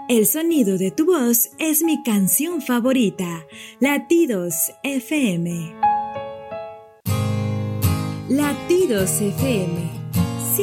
El sonido de tu voz es mi canción favorita. Latidos FM. Latidos FM.